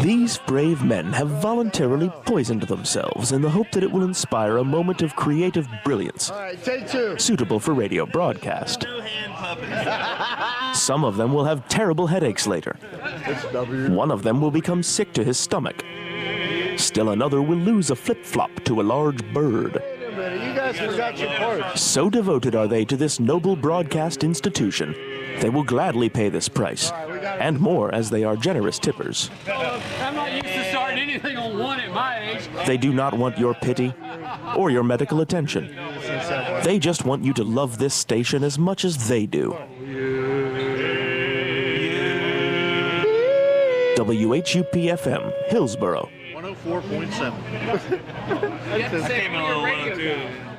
These brave men have voluntarily poisoned themselves in the hope that it will inspire a moment of creative brilliance. All right, take two. Suitable for radio broadcast. Some of them will have terrible headaches later. One of them will become sick to his stomach. Still another will lose a flip-flop to a large bird. Wait a minute, you guys forgot your part. So devoted are they to this noble broadcast institution, they will gladly pay this price, and more as they are generous tippers. I'm not used to starting anything on one at my age. They do not want your pity or your medical attention. They just want you to love this station as much as they do. WHUP-FM, Hillsboro. 104.7. You have to say it on your radio.